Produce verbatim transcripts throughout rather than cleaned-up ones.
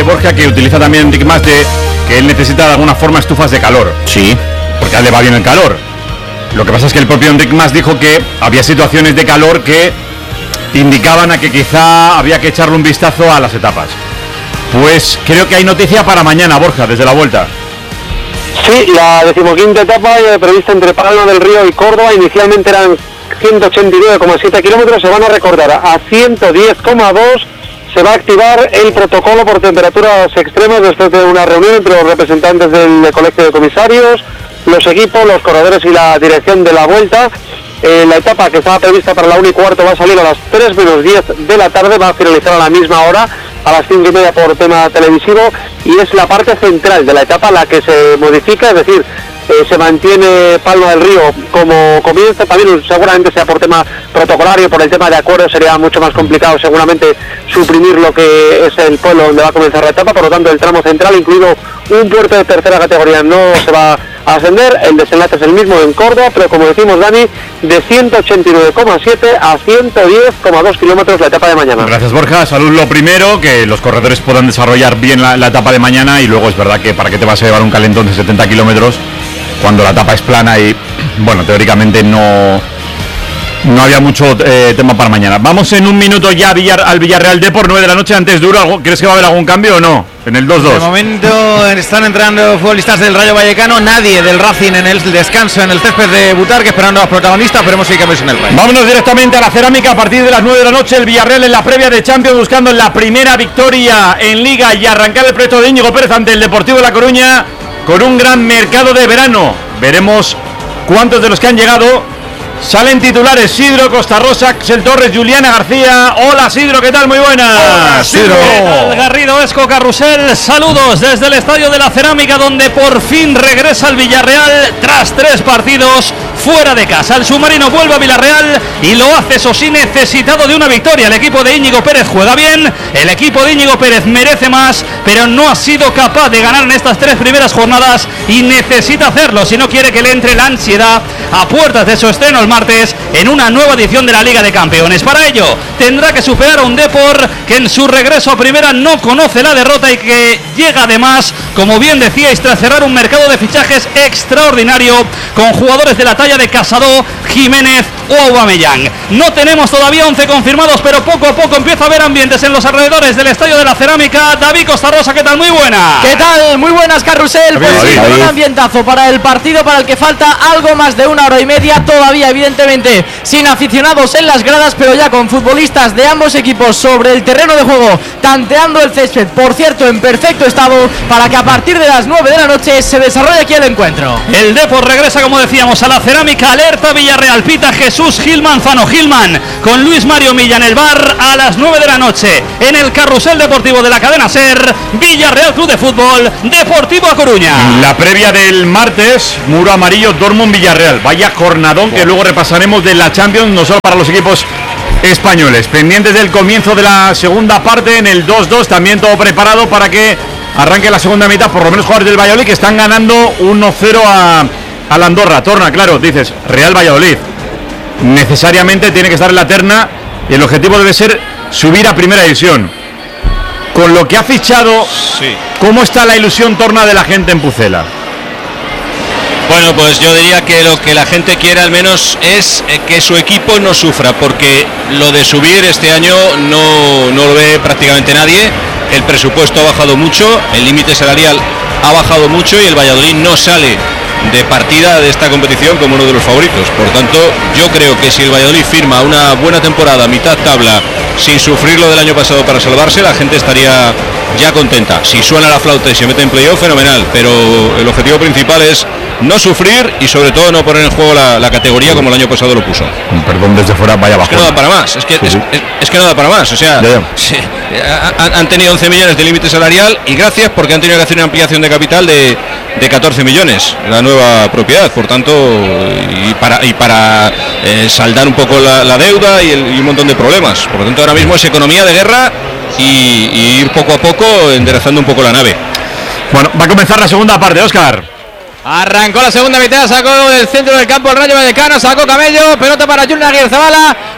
Borja, que utiliza también Enric Mas, de que él necesita de alguna forma estufas de calor. Sí. Porque a él le va bien el calor. Lo que pasa es que el propio Enric Mas dijo que había situaciones de calor que indicaban a que quizá había que echarle un vistazo a las etapas. Pues creo que hay noticia para mañana, Borja, desde la Vuelta. Sí, la decimoquinta etapa eh, prevista entre Palma del Río y Córdoba. Inicialmente eran ciento ochenta y nueve coma siete kilómetros, se van a recortar a ciento diez coma dos. Se va a activar el protocolo por temperaturas extremas después de una reunión entre los representantes del colegio de comisarios, los equipos, los corredores y la dirección de la Vuelta. Eh, la etapa que estaba prevista para la una y cuarto va a salir a las tres menos diez de la tarde, va a finalizar a la misma hora, a las cinco y media por tema televisivo, y es la parte central de la etapa la que se modifica, es decir, eh, se mantiene Palma del Río como comienza, también seguramente sea por tema protocolario, por el tema de acuerdo sería mucho más complicado seguramente suprimir lo que es el pueblo donde va a comenzar la etapa, por lo tanto el tramo central, incluido un puerto de tercera categoría, no se va a ascender, el desenlace es el mismo en Córdoba, pero como decimos, Dani, de ciento ochenta y nueve coma siete a ciento diez coma dos kilómetros la etapa de mañana. Gracias, Borja. Salud lo primero, que los corredores puedan desarrollar bien la, la etapa de mañana, y luego es verdad que para qué te vas a llevar un calentón de setenta kilómetros cuando la etapa es plana y, bueno, teóricamente no... No había mucho eh, tema para mañana. Vamos en un minuto ya a Villar, al Villarreal D por nueve de la noche. Antes duro, ¿crees que va a haber algún cambio o no? En el dos dos. De momento están entrando futbolistas del Rayo Vallecano. Nadie del Racing en el descanso en el césped de Butarque, esperando a los protagonistas. Esperemos que hay cambios en el Rayo. Vámonos directamente a la Cerámica a partir de las nueve de la noche. El Villarreal en la previa de Champions, buscando la primera victoria en Liga y arrancar el proyecto de Íñigo Pérez ante el Deportivo de La Coruña con un gran mercado de verano. Veremos cuántos de los que han llegado salen titulares. Sidro, Costa Rosa, Axel Torres, Juliana García. Hola Sidro, ¿qué tal? Muy buenas. Hola, Sidro. ¿Qué tal, Garrido, Esco, Carrusel? Saludos desde el Estadio de la Cerámica, donde por fin regresa el Villarreal tras tres partidos fuera de casa. El submarino vuelve a Villarreal y lo hace, eso sí, necesitado de una victoria. El equipo de Íñigo Pérez juega bien, el equipo de Íñigo Pérez merece más, pero no ha sido capaz de ganar en estas tres primeras jornadas y necesita hacerlo si no quiere que le entre la ansiedad a puertas de su estreno el martes en una nueva edición de la Liga de Campeones. Para ello tendrá que superar a un Depor que en su regreso a primera no conoce la derrota y que llega además, como bien decíais, tras cerrar un mercado de fichajes extraordinario con jugadores de la talla de Casado, Jiménez o Aubameyang. No tenemos todavía once confirmados, pero poco a poco empieza a haber ambientes en los alrededores del Estadio de la Cerámica. David Costa Rosa, ¿qué tal? Muy buena. ¿Qué tal? Muy buenas, Carrusel. Pues sí, un ambientazo para el partido para el que falta algo más de una hora y media, todavía evidentemente sin aficionados en las gradas, pero ya con futbolistas de ambos equipos sobre el terreno de juego, tanteando el césped, por cierto en perfecto estado, para que a partir de las nueve de la noche se desarrolle aquí el encuentro. El Depor regresa, como decíamos, a la Cerámica. Alerta Villarreal, pita Jesús Gil Manzano, Gilman con Luis Mario Milla en el bar a las nueve de la noche en el Carrusel Deportivo de la cadena SER. Villarreal Club de Fútbol, Deportivo A Coruña. La previa del martes, muro amarillo, Dortmund Villarreal. Vaya jornadón que luego repasaremos de la Champions, no solo para los equipos españoles. Pendientes del comienzo de la segunda parte en el dos dos, también todo preparado para que arranque la segunda mitad, por lo menos jugadores del Valladolid que están ganando uno cero a, a la Andorra. Torna, claro, dices, Real Valladolid necesariamente tiene que estar en la terna y el objetivo debe ser subir a primera división. Con lo que ha fichado, sí. ¿Cómo está la ilusión, Torna, de la gente en Pucela? Bueno, pues yo diría que lo que la gente quiere al menos es que su equipo no sufra, porque lo de subir este año no, no lo ve prácticamente nadie. El presupuesto ha bajado mucho, el límite salarial ha bajado mucho y el Valladolid no sale de partida de esta competición como uno de los favoritos. Por tanto, yo creo que si el Valladolid firma una buena temporada, mitad tabla, sin sufrir lo del año pasado para salvarse, la gente estaría ya contenta. Si suena la flauta y se mete en playoff, fenomenal, pero el objetivo principal es no sufrir y sobre todo no poner en juego la, la categoría como el año pasado lo puso. Perdón, desde fuera vaya abajo. Es que no da para más, es que, sí, sí. Es, es, es que no da para más, o sea, ya, ya. Sí, han, han tenido once millones de límite salarial y gracias porque han tenido que hacer una ampliación de capital de, de catorce millones, la nueva propiedad, por tanto, y para, y para eh, saldar un poco la, la deuda y, el, y un montón de problemas. Por lo tanto, ahora mismo es economía de guerra y, y ir poco a poco enderezando un poco la nave. Bueno, va a comenzar la segunda parte, Óscar. Arrancó la segunda mitad, sacó del centro del campo el Rayo Vallecano, sacó Camello, pelota para Junior Aguirre Zabala,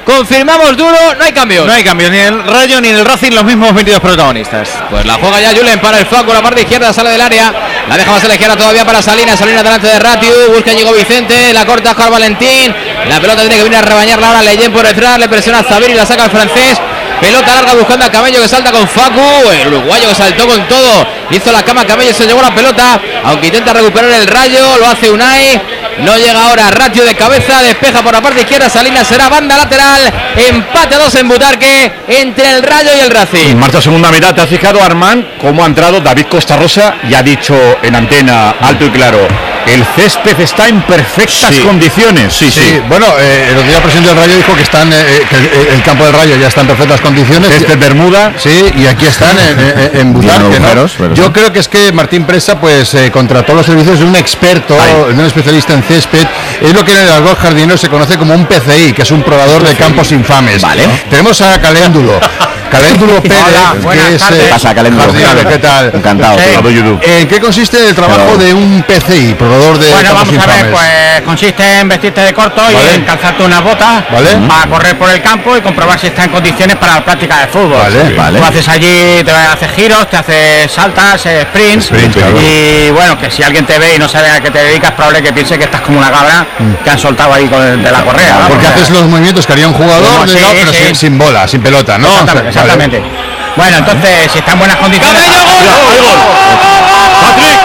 confirmamos duro, no hay cambios. No hay cambios, ni en el Rayo ni en el Racing los mismos veintidós protagonistas. Pues la juega ya Julen para el Facu, la parte izquierda sale del área, la deja más a la izquierda todavía para Salinas, Salinas delante de Ratiu, busca Diego Vicente, la corta Oscar Valentín, la pelota tiene que venir a rebañarla ahora Leyen por detrás, le presiona a Zabir y la saca el francés. Pelota larga buscando a Camello que salta con Facu, el uruguayo que saltó con todo, hizo la cama Camello, se llevó la pelota, aunque intenta recuperar el Rayo, lo hace Unai, no llega ahora, Ratio de cabeza, despeja por la parte izquierda, Salinas será banda lateral, empate a dos en Butarque entre el Rayo y el Racing. En marcha segunda mitad, ¿te has fijado, Armand, cómo ha entrado David Costa Rosa y ha dicho en antena alto y claro, el césped está en perfectas sí. condiciones? Sí, sí, sí. Bueno, eh, el otro día el presidente del Rayo dijo que están eh, que el, el campo del Rayo ya está en perfectas condiciones. Este Bermuda. Sí, y aquí están en, en, en Butarque, ¿no? Yo creo que es que Martín Presa pues eh, contrató los servicios de un experto, Ay. de un especialista en césped. Es lo que en el argot jardinero se conoce como un P C I, que es un probador de campos infames. Vale. ¿No? Tenemos a Caléndulo. Caléndulo Pérez, Hola, que es eh, pasa, Caléndulo. ¿Qué tal? Encantado. Eh, ¿En qué consiste el trabajo Pero... de un P C I, probador de bueno, campos vamos infames? a ver, pues consiste en vestirte de corto ¿Vale? y en calzarte unas botas ¿Vale? para correr por el campo y comprobar si está en condiciones para la práctica de fútbol. Vale, vale. Tú haces allí, te haces giros, te haces saltas, eh, sprints, Sprint, claro. y bueno, que si alguien te ve y no sabe a qué te dedicas, probable que piense que estás como una cabra mm. que han soltado ahí con, de la correa. Claro, porque haces los movimientos que haría un jugador, no, sí, no, pero sí. sin, sin bola, sin pelota, ¿no? Exactamente. exactamente. Vale. Bueno, entonces, si está en buenas condiciones... ¡Camello, gol! ¡Gol! ¡Gol! ¡Patrick!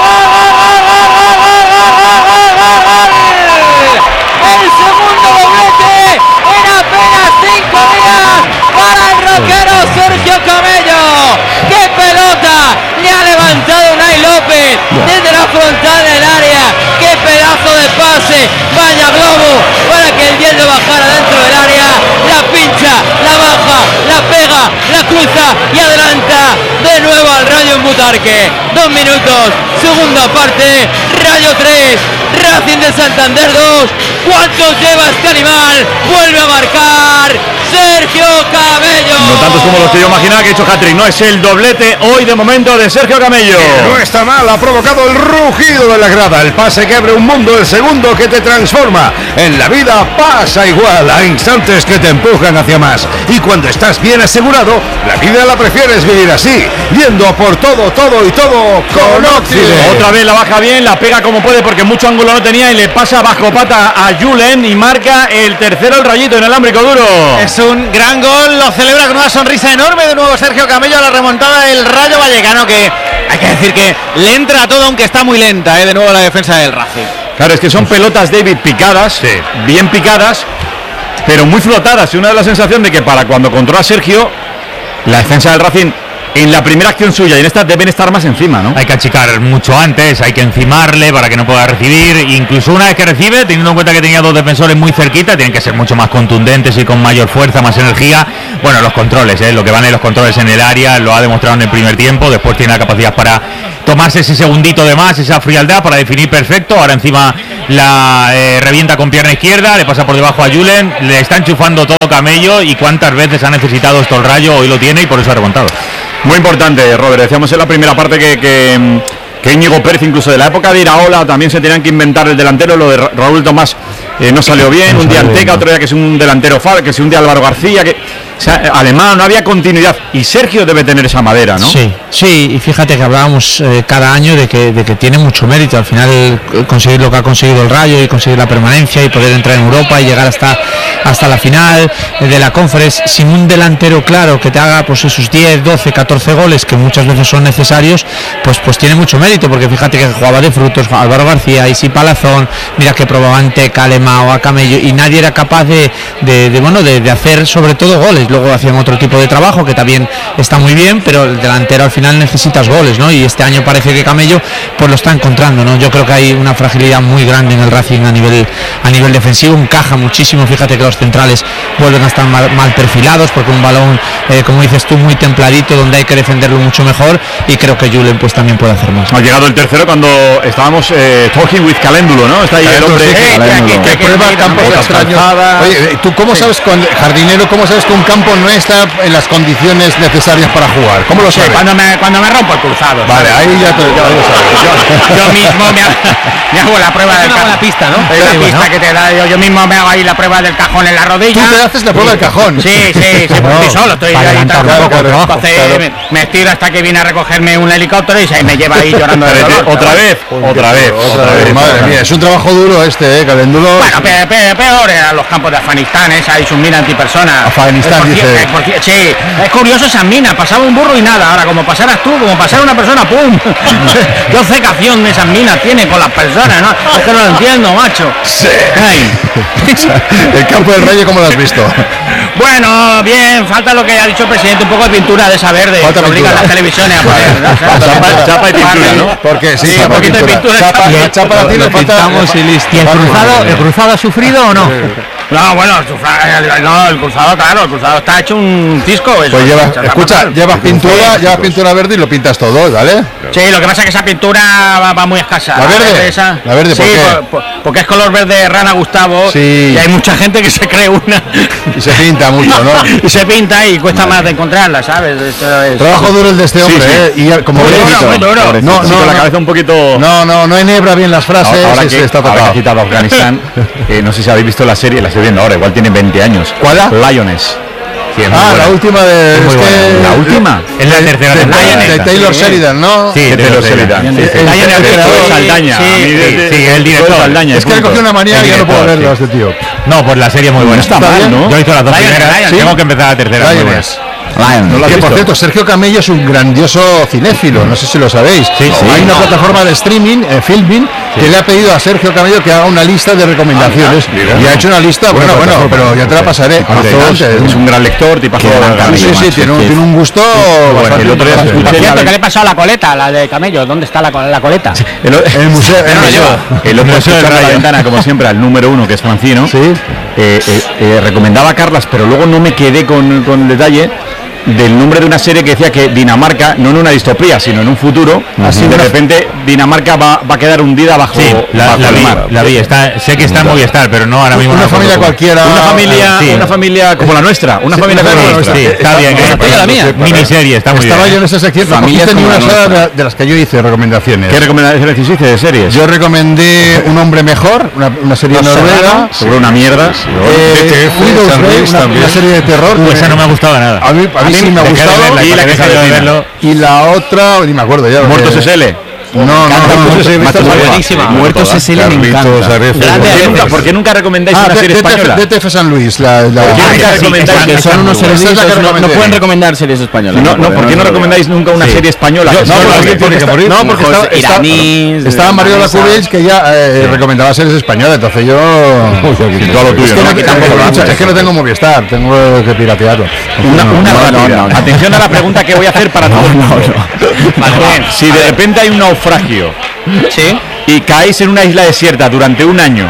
El segundo doblete en apenas cinco días para el roquero Sergio Camello. ¡Qué pelota! Le ha levantado Unai López desde la frontal del área. ¡Qué pedazo de pase! ¡Vaya globo! Para que el hielo bajara dentro del área. La pincha, la baja, la pega, la cruza y adelanta de nuevo al Rayo en Butarque. Dos minutos, segunda parte, Rayo tres, Racing de Santander dos. ¿Cuántos lleva este animal? Vuelve a marcar Sergio Camello. No tantos como los que yo imaginaba que ha hecho hat-trick. No, es el doblete hoy de momento de Sergio Camello. No está mal, ha provocado el rugido de la grada, el pase que abre un mundo, el segundo que te transforma. En la vida pasa igual, hay instantes que te empujan hacia más. Y cuando estás bien asegurado, la vida la prefieres vivir así, yendo a por todo, todo y todo con Occident. Otra vez la baja bien, la pega como puede porque mucho ángulo no tenía y le pasa bajo pata a Julen y marca el tercero el Rayito en el alámbrico duro. Es un gran gol, lo celebra con una sonrisa enorme de nuevo Sergio Camello a la remontada del Rayo Vallecano, que hay que decir que le entra a todo aunque está muy lenta, ¿eh? De nuevo la defensa del Racing. Claro, es que son pelotas, David, picadas, sí. bien picadas, pero muy flotadas. Y una de la sensación de que para cuando controla Sergio, la defensa del Racing en la primera acción suya y en esta deben estar más encima, ¿no? Hay que achicar mucho antes, hay que encimarle para que no pueda recibir, incluso una vez que recibe, teniendo en cuenta que tenía dos defensores muy cerquita, tienen que ser mucho más contundentes y con mayor fuerza, más energía. Bueno, los controles, ¿eh? Lo que van en los controles en el área, lo ha demostrado en el primer tiempo, después tiene la capacidad para tomarse ese segundito de más, esa frialdad para definir perfecto. Ahora encima la eh, revienta con pierna izquierda, le pasa por debajo a Julen, le está enchufando todo Camello y cuántas veces ha necesitado esto el Rayo, hoy lo tiene y por eso ha remontado. Muy importante, Robert, decíamos en la primera parte que, que, que Íñigo Pérez, incluso de la época de Iraola, también se tenían que inventar el delantero. Lo de Ra- Raúl Tomás eh, no salió bien, no un día Anteca, no. Otro día que es un delantero Fal, que es un día Álvaro García, que o sea, alemán, no había continuidad, y Sergio debe tener esa madera, ¿no? Sí, sí, y fíjate que hablábamos eh, cada año de que, de que tiene mucho mérito al final eh, conseguir lo que ha conseguido el Rayo y conseguir la permanencia y poder entrar en Europa y llegar hasta, hasta la final eh, de la Conference sin un delantero claro que te haga pues esos diez, doce, catorce goles que muchas veces son necesarios, pues pues tiene mucho mérito, porque fíjate que jugaba de frutos Álvaro García, Isi Palazón, mira que probaban Teca, Alemao, a Camello, y nadie era capaz de, de, de bueno de, de hacer sobre todo goles. Luego hacían otro tipo de trabajo que también está muy bien, pero el delantero al final necesitas goles, ¿no? Y este año parece que Camello pues lo está encontrando, ¿no? Yo creo que hay una fragilidad muy grande en el Racing a nivel a nivel defensivo, encaja muchísimo, fíjate que los centrales vuelven a estar mal, mal perfilados porque un balón, eh, como dices tú, muy templadito donde hay que defenderlo mucho mejor, y creo que Julen pues también puede hacer más. Ha llegado el tercero cuando estábamos eh, talking with Caléndulo, ¿no? Está ahí el hombre sí, eh, Caléndulo. que, que que prueba campos extraños. Oye, ¿tú cómo sabes, con jardinero, cómo sabes que un campo no está en las condiciones necesarias para jugar? ¿Cómo lo sabes? Cuando me, cuando me rompo el cruzado. Vale, ahí ya, te, ya lo sabes. Yo, yo mismo me, me hago la prueba del cajón. La pista, ¿no? Es la Sí, pista bueno. que te da. Yo, yo mismo me hago ahí la prueba del cajón en la rodilla. Tú te haces la prueba del cajón. Sí, sí, sí, por ti solo. Estoy para ahí. adelantar tal, un poco el entonces trabajo, me, claro. me estiro hasta que viene a recogerme un helicóptero y se me lleva ahí llorando de dolor. Otra vez, otra vez, Otra vez, madre mía, es un trabajo duro este, eh, Calendulo. Bueno, pe, pe, peor eran los campos de Afganistán, esa hay sus minas antipersonas. Afganistán, Es por dice. cier- es por cier- sí, es curioso esas minas, pasaba un burro y nada, ahora como pasaras tú, como pasara una persona, ¡pum! ¿Qué obcecación de esas minas tiene con las personas, no? Es que no lo entiendo, macho. Sí. Ay. El campo del Rayo, ¿cómo lo has visto? Bueno, bien, falta lo que ha dicho el presidente, un poco de pintura de esa verde, Falta que obligan pintura. las televisiones a poner, ¿no? Chapa, chapa y pintura, ¿no? Porque sí, Sí, chapa un poquito de pintura, Chapa, chapa. chapa la tiene, falta. Pintamos y listo. ¿Y el cruzado, el cruzado ha sufrido o no? No, bueno, el, sufra- no, el cruzado, claro, el cruzado está hecho un cisco. Eso, Pues llevas, está escucha, fatal. llevas pintura, llevas pintura verde y lo pintas todo, ¿vale? Sí, lo que pasa es que esa pintura va, va muy escasa. ¿La verde? Esa. ¿La verde, por sí, qué? por- por- porque es color verde rana Gustavo. Sí. Y hay mucha gente que se cree una. Y se pinta mucho, ¿no? y se pinta y cuesta más de encontrarla, ¿sabes? Esto es- Trabajo duro el de este hombre, sí. ¿eh? Y como Muy veis, duro, muy duro. no, Sí, no, con la no, cabeza un poquito. no, no, no enhebra bien las frases, Ahora ese que, está ahora que ha tocado. quitado Afganistán, eh, no sé si habéis visto la serie, la estoy viendo ahora, igual tiene veinte años. ¿Cuál? Lioness. Sí, es muy Ah, buena. la última de... muy es buena. que- ¿La última? Es la tercera de, temporada. de Taylor Sheridan, ¿no? Sí, De Taylor Sheridan. Sí, Sí, sí. El- Lioness, el de creador. Saldaña. Sí, A mí de- sí, de- sí, el director. Saldaña. Es que le punto. cogió una manía El y ya no puedo director, verlo a sí. este tío. No, pues la serie es muy buena. está mal, ¿no? Yo he visto las dos Lion, primeras. Lion, Tengo sí. que empezar la tercera. muy buena. Lioness. ¿No lo has Que por visto? cierto, Sergio Camello es un grandioso cinéfilo, no sé si lo sabéis. Sí, sí. Hay una plataforma de streaming, eh, Filmin, que le ha pedido a Sergio Camello que haga una lista de recomendaciones. y ha hecho una lista, bueno, bueno, pero ya te la pasaré. Adelante. Es un gran lector, tipazo. Sí, sí, sí, tiene un, tiene un gusto bastante el otro día importante. Por escuché cierto, la- ¿qué le pasó a la coleta, la de camello? ¿Dónde está la, co- la coleta? El, El museo, el el museo. El otro Museo del escuchando a la Rayo. ventana, como siempre, al número uno, que es Francino. Sí. Eh, eh, eh, recomendaba a Carlas, pero luego no me quedé con, con el detalle del nombre de una serie que decía que Dinamarca, no en una distopía, sino en un futuro, así de repente Dinamarca va, va a quedar hundida bajo, Sí, la, bajo la el vi, mar. la vi. Está, sé que está en Movistar, pero no ahora mismo. Una no me familia acuerdo cómo. cualquiera. Una familia, sí. una familia como la nuestra, una Sí, familia una como la familia nuestra. Sí, Está- está bien. está- eh. está- la mía. Miniserie, está muy Estaba bien. yo en esa sección, no Familias hice ni como una la sola nuestra. de, de las que yo hice recomendaciones. ¿Qué recomendaciones hiciste de series? Yo recomendé Un hombre mejor, una, una serie Los noruega. Serrano, seguro una mierda. Eh, Widows San Grey, Luis una, también. una serie de terror. Uh, que- esa no me ha gustado nada. a mí, a mí sí me ha Dejé de gustado. verla, Y la cuando que dejé de sale verlo. Y la otra, ni me acuerdo ya. Muertos porque- S L. No, no, no, no, no sé, he visto Matos la- buenísima. Muertos S L me encanta. Carlitos Arezo. ¿Por qué nunca, por qué nunca recomendáis Ah, una D- serie D T F española? D T F San Luis, la, la ¿Por qué Ah, nunca esa sí, recomendáis esa- que esa Son unos Esa es la que eruditos, no, no recomendé. pueden recomendar series españolas. No, no, ¿por qué no recomendáis nunca una serie española? Yo- Que no, sea porque- la- porque está- no, porque Mejor estaba, estaba, iraníes, estaba Mario danesas. Lacubells que ya eh, recomendaba series españolas, entonces yo... Sí, todo lo tuyo, es, que ¿no? no, Aquí eh, tampoco lo escucha, hago. es que no tengo Movistar, tengo que piratearlo. Una, No, una no, rápida. no, no. Atención a la pregunta que voy a hacer para todos. Vale, bien. Si de repente hay un naufragio Sí. y caéis en una isla desierta durante un año,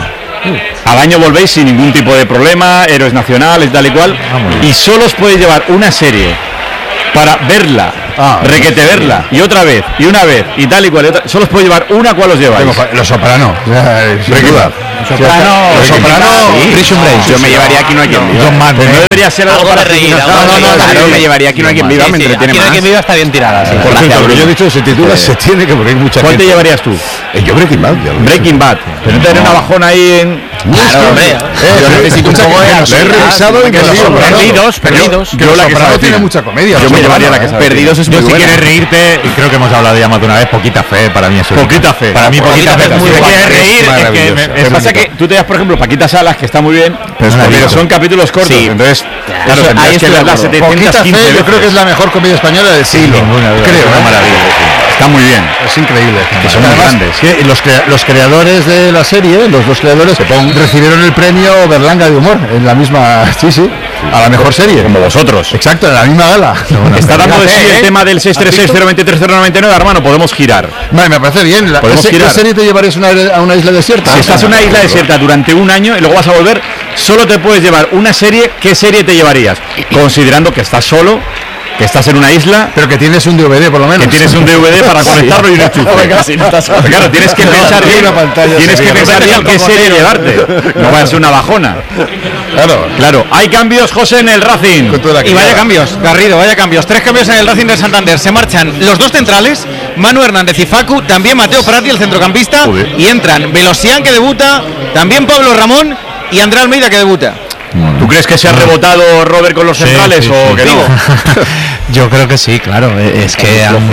al año volvéis sin ningún tipo de problema, héroes nacionales, tal y cual, y solo os podéis llevar una serie para verla, Ah, requete verla, y otra vez, y una vez, y tal y cual, y otra- solo os podéis llevar una, ¿cuál os lleváis? Tengo fa- Los Soprano, o sea, sin Breaking duda. Bad. Soprano, Los Soprano, Prison Break. Yo me llevaría Aquí no hay quien viva. John Madden. Pues no debería ser algo, Algo para de reír, no, algo no, de no, reír. no, Claro, no, me llevaría Aquí no hay quien viva, me entretiene Aquí no hay más. quien viva está bien tirada. Sí. Por Gracias, cierto, Bruno. yo he dicho, se titula Se tiene que morir mucha ¿Cuál te gente. llevarías tú? Eh, Yo Breaking Bad. ya lo he Breaking Bad. Pero no te daré una bajona ahí en... Claro, hombre. Eh, Yo pero necesito un escucha poco que de lo he ansiedad, revisado y que me los digo, Soprano- Perdidos, perdidos. Que Yo Los la que Soprano sabe tiene fina. mucha comedia. Yo Los me llevaría la que Soprano, sabe. Perdidos es Yo muy si buena. quieres reírte, y creo que hemos hablado ya más de una vez, poquita fe para mí eso. Poquita fe. Para mí poquita fe. fe. Si Muy te buena. quieres reír, es que maravillosa. me- Lo es que pasa es bonito. que tú te das, por ejemplo, Paquita Salas, que está muy bien, pero, no la he pero visto. son capítulos cortos, Sí. entonces, claro, Eso- tendrías ahí que estoy de verla acuerdo. setecientos Poquita quince Fe, yo veces. creo que es la mejor comedia española del siglo. ninguna duda, Creo, es una ¿eh? maravilla. Está muy bien. Es increíble. Que son muy Además, grandes. que los, crea- los creadores de la serie, los dos creadores, recibieron el premio Berlanga de Humor en la misma, sí, sí, a la mejor serie. Como vosotros. Exacto, en la misma gala. Está dando de sí Fíjate, el ¿eh? tema del seis tres seis cero dos tres cero nueve nueve, hermano, podemos girar. Vale, me parece bien. La, Podemos ¿qué, girar. ¿Qué serie te llevarías una- a una isla desierta? Si estás en una isla desierta durante un año y luego vas a volver, solo te puedes llevar una serie, ¿qué serie te llevarías? Considerando que estás solo que estás en una isla, pero que tienes un D V D por lo menos. Que tienes un D V D para conectarlo y un enchufe. Casi no estás... Claro, tienes que pensar bien, tienes que pensar bien qué serie llevarte. No va a ser una bajona. Claro, claro. Hay cambios, José, en el Racing. Y vaya cambios, Garrido, vaya cambios. Tres cambios en el Racing de Santander. Se marchan los dos centrales, Manu Hernández y Facu, también Mateo Prati, el centrocampista, Joder. y entran Velosian, que debuta, también Pablo Ramón y André Almeida, que debuta. ¿Tú crees que se ha rebotado Robert con los sí, centrales sí, o sí, que sí. no? Yo creo que sí, claro. Es que han,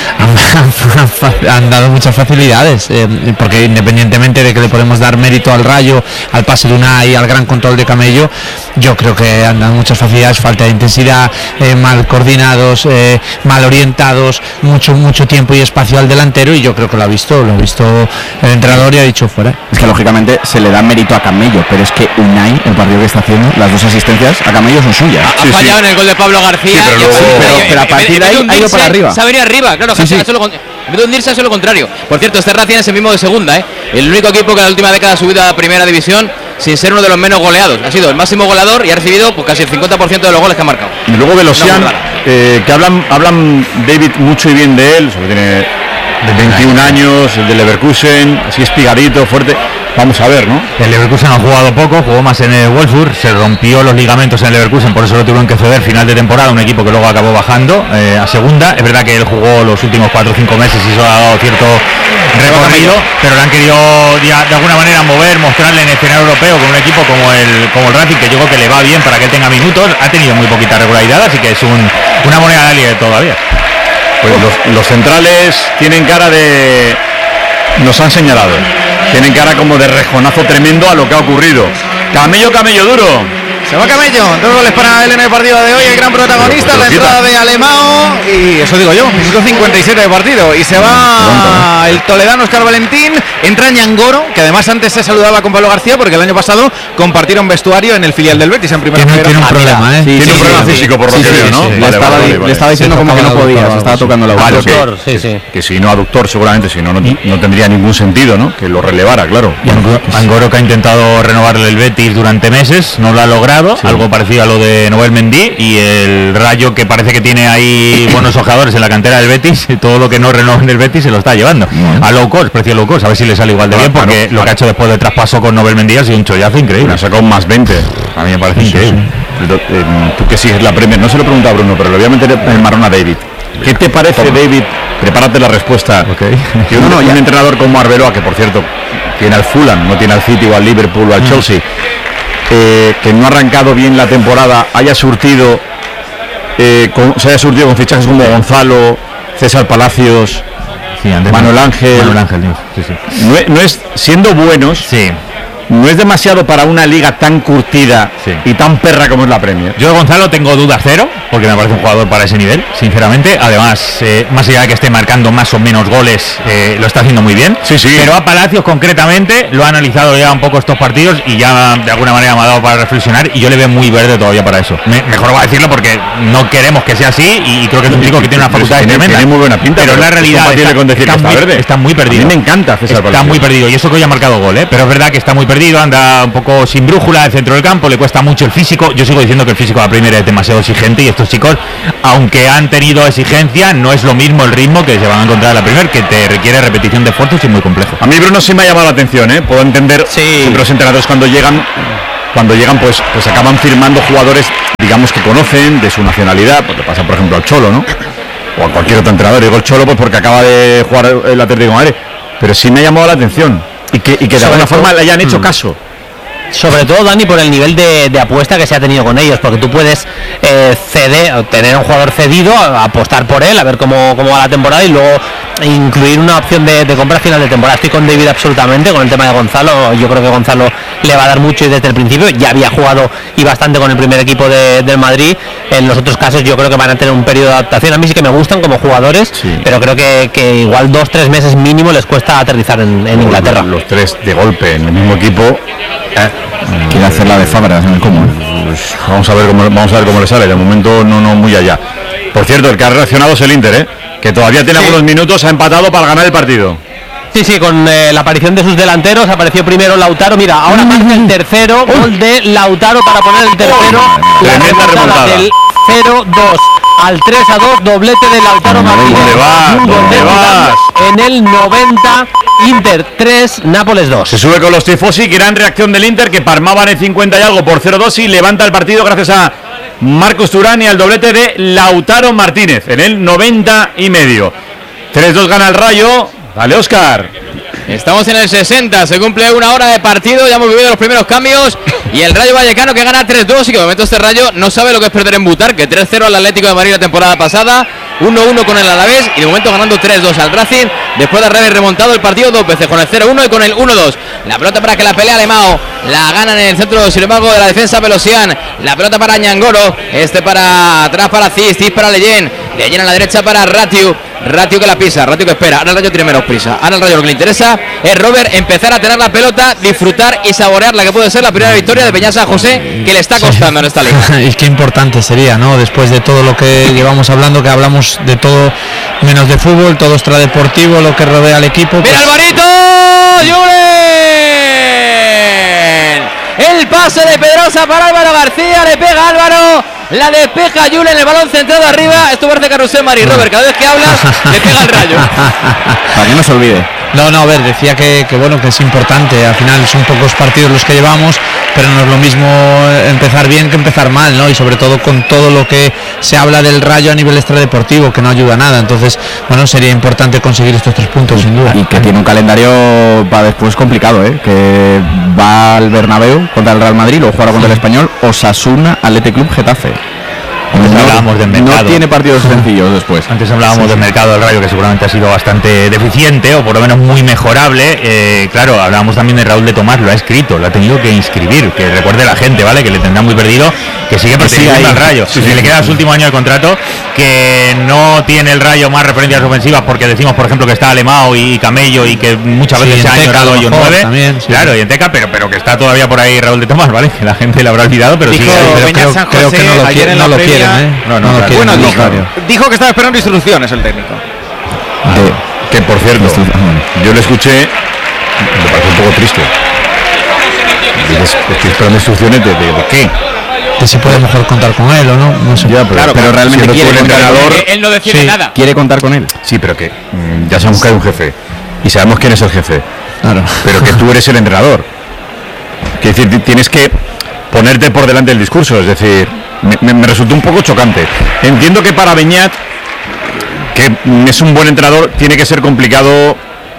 han, han dado muchas facilidades, eh, porque independientemente de que le podemos dar mérito al Rayo, al pase de Unai, al gran control de Camello, yo creo que han dado muchas facilidades, falta de intensidad, eh, mal coordinados, eh, mal orientados, mucho mucho tiempo y espacio al delantero, y yo creo que lo ha visto, lo ha visto el entrenador y ha dicho fuera. Es que lógicamente se le da mérito a Camello, pero es que Unai, el partido que está haciendo, las dos asistencias a Camello son suyas. Ha, sí, ha fallado sí. en el gol de Pablo García. Sí, pero, luego... sí, pero, pero a partir de ahí ha ido para arriba. Se ha venido arriba, claro. Sí, sí. En vez de hundirse, hace lo contrario. Por cierto, este Racing es el mismo de segunda, ¿eh? El único equipo que en la última década ha subido a primera división sin ser uno de los menos goleados. Ha sido el máximo goleador y ha recibido pues, casi el cincuenta por ciento de los goles que ha marcado. Y luego Velosian, eh, que hablan, hablan David mucho y bien de él, sobre tiene de veintiún años, el de Leverkusen, así espigadito, fuerte. Vamos a ver, ¿no? El Leverkusen ha jugado poco, jugó más en el Wolfsburg, se rompió los ligamentos en el Leverkusen, por eso lo tuvieron que ceder final de temporada, un equipo que luego acabó bajando eh, a segunda. Es verdad que él jugó los últimos cuatro o cinco meses y eso ha dado cierto recorrido, pero le han querido ya, de alguna manera mover, mostrarle en el escenario europeo con un equipo como el como el Racing, que yo creo que le va bien para que él tenga minutos. Ha tenido muy poquita regularidad, así que es un, una moneda de alie todavía. Pues los, los centrales tienen cara de... Nos han señalado. Tienen cara como de rejonazo tremendo a lo que ha ocurrido. Camello, Camello duro. Se va Camello, dos goles para él en el partido de hoy, el gran protagonista, la entrada de Alemão, y eso digo yo, minuto cincuenta y siete de partido, y se va el toledano Óscar Valentín, entra Ñangoro, que además antes se saludaba con Pablo García, porque el año pasado compartieron vestuario en el filial del Betis en primera. Tiene, tiene un problema, ¿eh? Sí, tiene sí, un problema sí, físico, por lo sí, que sí, veo, ¿no? Sí, vale, le, estaba, vale, vale, le vale. estaba diciendo como que no podía, se estaba tocando la boca. Aductor, sí, sí. Que si no aductor seguramente, si no, no, no tendría ningún sentido, ¿no? Que lo relevara, claro. Ñangoro, que ha intentado renovarle el Betis durante meses, no lo ha logrado, sí. Algo parecido a lo de Noel Mendy, y el Rayo, que parece que tiene ahí buenos jugadores en la cantera del Betis, todo lo que no renueven del Betis se lo está llevando uh-huh. a low cost, precio low cost, a ver si le sale igual de bien, porque claro, lo claro. que ha hecho después del traspaso con Noel Mendy ha sido un chollazo increíble. Ha sacado un más veinte, a mí me parece sí, increíble. Sí. Tú que sigues la Premier, no se lo pregunto a Bruno, pero le voy a meter el marrón a David. ¿Qué te parece, Toma. David? Prepárate la respuesta. Okay. Que un, no, no, un entrenador como Arbeloa, que por cierto tiene al Fulham, no tiene al City o al Liverpool o al mm. Chelsea, Eh, que no ha arrancado bien la temporada, haya surtido eh, con, se haya surtido con fichajes como Gonzalo, César Palacios, sí, Manuel Ángel, Manuel Ángel sí, sí. No, es, no es siendo buenos, sí. No es demasiado para una liga tan curtida sí. y tan perra como es la Premier. Yo de Gonzalo tengo dudas cero, porque me parece un jugador para ese nivel, sinceramente. Además, eh, más allá de que esté marcando más o menos goles, eh, lo está haciendo muy bien. Sí, sí. Pero a Palacios concretamente lo ha analizado ya un poco estos partidos y ya de alguna manera me ha dado para reflexionar, y yo le veo muy verde todavía para eso. Me, mejor va a decirlo porque no queremos que sea así, y creo que es un chico que tiene una facultad tremenda. Tiene muy buena pinta, pero, pero la realidad está, con decir está, que está, muy, verde. está muy perdido. A mí me encanta César Está Palacios. muy perdido, y eso que hoy ha marcado gol, ¿eh? Pero es verdad que está muy perdido, anda un poco sin brújula el centro del campo, le cuesta mucho el físico. Yo sigo diciendo que el físico de la Premier es demasiado exigente, y estos chicos, aunque han tenido exigencia, no es lo mismo el ritmo que se van a encontrar en la Premier, que te requiere repetición de esfuerzos y muy complejo. A mí Bruno sí me ha llamado la atención, ¿eh? Puedo entender sí. que los entrenadores cuando llegan cuando llegan pues pues acaban firmando jugadores, digamos, que conocen de su nacionalidad, porque pasa por ejemplo al Cholo, ¿no? O a cualquier otro entrenador. Digo el Cholo pues porque acaba de jugar el Atlético de Madrid, pero sí me ha llamado la atención y que, y que de alguna forma le hayan hecho mm. caso. Sobre todo, Dani, por el nivel de, de apuesta que se ha tenido con ellos, porque tú puedes eh, ceder, tener un jugador cedido, apostar por él, a ver cómo, cómo va la temporada, y luego incluir una opción de, de compra final de temporada. Estoy con David absolutamente, con el tema de Gonzalo. Yo creo que Gonzalo le va a dar mucho, y desde el principio ya había jugado y bastante con el primer equipo de, del Madrid. En los otros casos yo creo que van a tener un periodo de adaptación. A mí sí que me gustan como jugadores, sí. pero creo que, que igual dos, tres meses mínimo les cuesta aterrizar en, en Inglaterra. Los tres de golpe en el mismo equipo. Eh, quiere hacer la de Fabregas en el común. Pues vamos a ver cómo vamos a ver cómo le sale. De momento no no muy allá. Por cierto, el que ha reaccionado es el Inter, ¿eh? Que todavía tiene sí. algunos minutos, ha empatado para ganar el partido. Sí, sí, con eh, la aparición de sus delanteros, apareció primero Lautaro. Mira, ahora marca el tercero gol de Lautaro para poner el tercero. Oh, la remontada, remontada del cero dos. al tres a dos, doblete de Lautaro Martínez. ¿Dónde vas? ¿Dónde vas? En el noventa, Inter tres, Nápoles dos. Se sube con los tifosi, gran reacción del Inter que palmaba en el cincuenta y algo por cero dos y levanta el partido gracias a Marcos Turán y al doblete de Lautaro Martínez en el noventa y medio. tres dos gana el Rayo. Dale, Óscar. Estamos en el sesenta, se cumple una hora de partido, ya hemos vivido los primeros cambios y el Rayo Vallecano que gana tres dos y que de momento este Rayo no sabe lo que es perder en Butarque, tres cero al Atlético de Madrid la temporada pasada, uno uno con el Alavés y de momento ganando tres dos al Racing después de haber remontado el partido dos veces con el cero uno y con el uno dos. La pelota para que la pelea Alemão, la gana en el centro sin embargo de la defensa Pelosian, la pelota para Ñangoro, este para atrás para Cis, Cis para Leyen, Leyen a la derecha para Ratiu, Ratiu que la pisa, Ratiu que espera, ahora el Rayo tiene menos prisa, ahora el Rayo lo que le interesa es Robert empezar a tener la pelota, disfrutar y saborear la que puede ser la primera victoria de Peña San José que le está costando en esta liga. Y qué importante sería, ¿no? Después de todo lo que llevamos hablando, que hablamos de todo menos de fútbol, todo extradeportivo, lo que rodea al equipo. ¡Mira pues... Alvarito! ¡Julen! El pase de Pedrosa para Álvaro García, le pega Álvaro, la despeja Julen, el balón centrado arriba, esto parece Carrusel Mari Robert, cada vez que hablas le pega el Rayo. Para que no se olvide. No, no, a ver, decía que, que bueno, que es importante, al final son pocos partidos los que llevamos, pero no es lo mismo empezar bien que empezar mal, ¿no? Y sobre todo con todo lo que se habla del Rayo a nivel extradeportivo, que no ayuda a nada, entonces, bueno, sería importante conseguir estos tres puntos, sin duda. Y que tiene un calendario para después complicado, ¿eh? Que va al Bernabéu contra el Real Madrid, luego jugará contra el Español, Osasuna, Athletic Club, Getafe. Antes no, hablábamos del mercado. No tiene partidos sencillos después. Antes hablábamos sí, del mercado del Rayo, que seguramente ha sido bastante deficiente o por lo menos muy mejorable. Eh, claro, hablábamos también de Raúl de Tomás, lo ha escrito, lo ha tenido que inscribir. Que recuerde la gente, ¿vale? Que le tendrá muy perdido, que sigue perteneciendo al Rayo. Sí, sí, que le queda su último año de contrato, que no tiene el Rayo más referencias ofensivas, porque decimos, por ejemplo, que está Alemão y Camello y que muchas veces sí, se ha añorado ellos nueve. También, sí, claro, sí. Y en Teca, pero, pero que está todavía por ahí Raúl de Tomás, ¿vale? Que la gente le habrá olvidado, pero dijo, sigue ahí. Pero creo, San José, creo que no lo, quiere, no lo quieren, ¿eh? No, no, no quieren, bueno, no dijo, dijo que estaba esperando instrucciones el técnico. De, que por cierto, yo le escuché, me parece un poco triste. Dices, estoy esperando instrucciones de, de, de qué. Que si puede mejor contar con él o no, no sé. Ya, pero, claro, pero realmente quiere el entrenador. Él, él no decide sí, nada. Quiere contar con él. Sí, pero que mm, ya sabemos que hay un jefe y sabemos quién es el jefe. Claro. Pero que tú eres el entrenador. Es decir, tienes que ponerte por delante del discurso, es decir, me, me, me resultó un poco chocante. Entiendo que para Beñat, que es un buen entrenador, tiene que ser complicado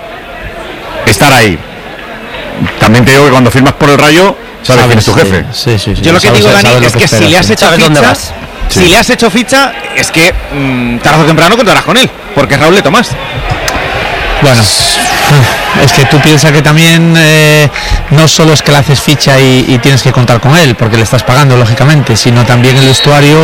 estar ahí. También te digo que cuando firmas por el Rayo, sabes quién es tu jefe. Sí, sí, sí. Yo lo que sabes, digo, Dani, sabes es que, que esperas, si le has sí. hecho ¿Sabes dónde ficha, vas? si Sí. le has hecho ficha, es que mmm, tarde o temprano contarás con él, porque es Raúl de Tomás. Bueno, es que tú piensas que también eh, no solo es que le haces ficha y, y tienes que contar con él, porque le estás pagando, lógicamente, sino también el vestuario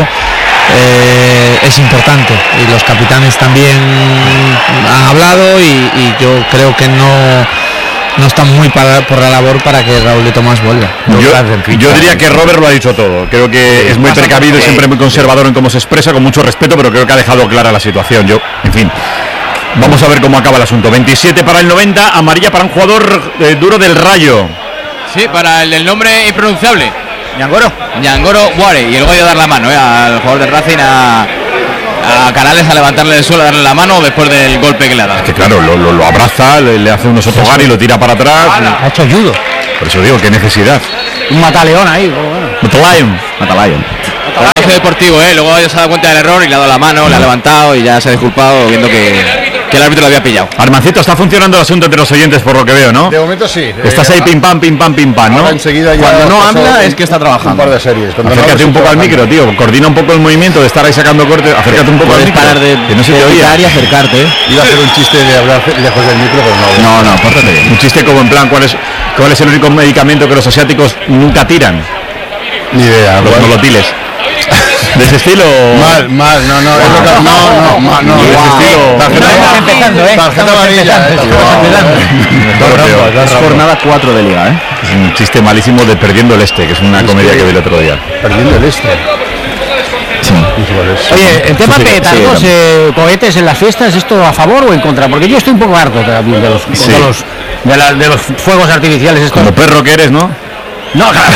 eh, es importante. Y los capitanes también han hablado y, y yo creo que no, no están muy para, por la labor para que Raúl de Tomás vuelva. Yo, yo diría que Robert lo ha dicho todo. Creo que sí, es muy precavido y siempre muy conservador en cómo se expresa, con mucho respeto, pero creo que ha dejado clara la situación. Yo, en fin... Vamos a ver cómo acaba el asunto. veintisiete para el noventa, amarilla para un jugador eh, duro del Rayo. Sí, para el del nombre impronunciable. Ñangoro. Ñangoro Guare. Y luego hay que dar la mano eh, al jugador del Racing, a, a Canales, a levantarle del suelo, a darle la mano después del golpe que le ha dado. Es que claro, lo, lo, lo abraza, le, le hace unos otogar y lo tira para atrás. Ha hecho judo. Por eso digo, qué necesidad. Un mataleón ahí. Bueno. Matalion. Matalion. Trabajo deportivo, eh. Luego se ha dado cuenta del error y le ha dado la mano, le ha levantado y ya se ha disculpado viendo que, que el árbitro lo había pillado. Armancito, está funcionando el asunto entre los oyentes por lo que veo, ¿no? De momento sí. Estás eh, ahí pim pam, pim pam, pim pam, ¿no? Enseguida ya Cuando no habla es que está trabajando. Un par de series. Acércate no un poco al micro, tío. Coordina un poco el movimiento de estar ahí sacando cortes. Acércate un poco al micro. Parar de, que no se te oía. y acercarte. ¿eh? Iba a hacer un chiste de hablar lejos del micro, pero no. No, no, pórtate bien. Un chiste como en plan, ¿cuál es, cuál es el único medicamento que los asiáticos nunca tiran? Ni idea. Los nolotiles. ¿De ese estilo? Mal, mal, no, no, es lo que, no, no, mal, no. De ese estilo. Tarjeta, empezando, ¿eh? tarjeta amarilla, eh. Es jornada cuatro de liga, ¿eh? Es un chiste malísimo de Perdiendo el Este, que es una comedia que vi el otro día. Perdiendo el este. Sí. Oye, el tema Sí, petardos, sí, eh, cohetes en las fiestas, ¿esto a favor o en contra? Porque yo estoy un poco harto también de los, Sí. de los, de, la- de los fuegos artificiales estos. Como perro que eres, ¿no? No, claro,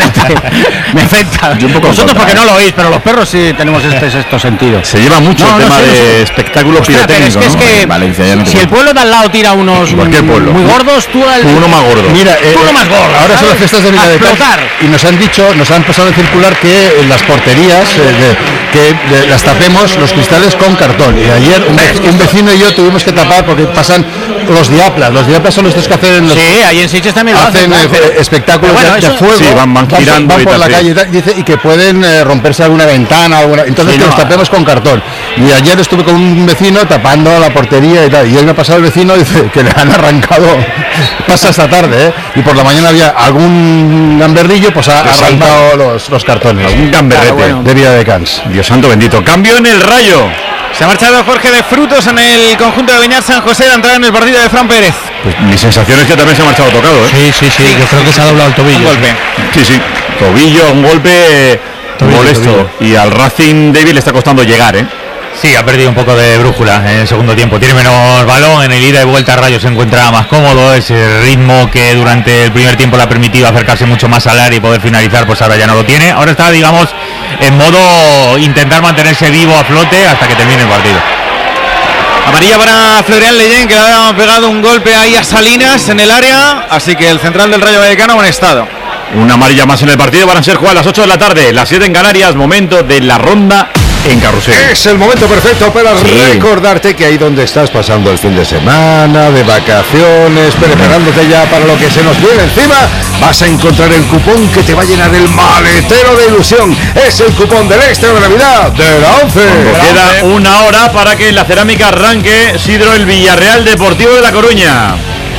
me afecta. Vosotros porque no lo oís, pero los perros sí tenemos este sexto sentido. Se lleva mucho no, el tema no, sí, de no, sí. espectáculos pirotécnicos, es que, ¿no? es que Valencia ya no si el pueblo de al lado tira unos pueblo. muy gordos, tú al... Tú uno más gordo. Mira, eh, tú uno más gordo. Ahora son las fiestas de Villa de Cans y nos han dicho, nos han pasado a circular que en las porterías eh, de, que de, las tapemos los cristales con cartón. Y ayer un, ve- un vecino y yo tuvimos que tapar porque pasan los diaplas. Los diaplas son estos que hacen los, Sí, ahí en Sitges también lo hacen hacen. eh, pero- espectáculos pero bueno, de, de eso- fuego. Sí, van- van girando van y por tal, la sí. calle y, tal, dice, y que pueden eh, romperse alguna ventana, alguna, entonces Sí, que no, los tapemos con cartón. Y ayer estuve con un vecino tapando la portería y tal. Y él me ha pasado el vecino y dice que le han arrancado, pasa esta tarde, ¿eh? Y por la mañana había algún gamberdillo, pues ha Pues arrancado los, los cartones. Un gamberrete. Claro, bueno. De Villa de Cans. Dios santo bendito. Cambio en el Rayo. Se ha marchado Jorge de Frutos en el conjunto de Beñat San José de entrar en el partido de Fran Pérez. Pues mi sensación es que también se ha marchado tocado, ¿eh? Sí, sí, sí, yo creo que se ha doblado el tobillo. Un golpe. Sí, sí. Tobillo, un golpe Tobillo, molesto. tobillo. Y al Racing David le está costando llegar, ¿eh? Sí, ha perdido un poco de brújula en el segundo tiempo. Tiene menos balón, en el ida y vuelta Rayo se encuentra más cómodo. Ese ritmo que durante el primer tiempo le ha permitido acercarse mucho más al área y poder finalizar, pues ahora ya no lo tiene. Ahora está, digamos, en modo intentar mantenerse vivo a flote hasta que termine el partido. Amarilla para Florian Leyen, que le ha pegado un golpe ahí a Salinas en el área. Así que el central del Rayo Vallecano en estado. Una amarilla más en el partido. Van a ser jugadas a las ocho de la tarde, las siete en Canarias. Momento de la ronda en carrusel. Es el momento perfecto para Sí. recordarte que ahí donde estás pasando el fin de semana, de vacaciones, preparándote ya para lo que se nos viene encima, vas a encontrar el cupón que te va a llenar el maletero de ilusión. Es el cupón del extra de Navidad de la once. Queda una hora para que en la cerámica arranque Sidro el Villarreal Deportivo de La Coruña.